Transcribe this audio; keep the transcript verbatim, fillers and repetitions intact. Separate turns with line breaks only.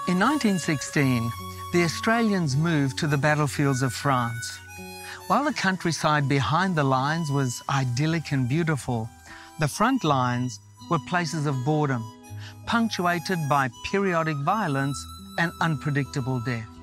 In nineteen sixteen, the Australians moved to the battlefields of France. While the countryside behind the lines was idyllic and beautiful, the front lines were places of boredom, punctuated by periodic violence and unpredictable death.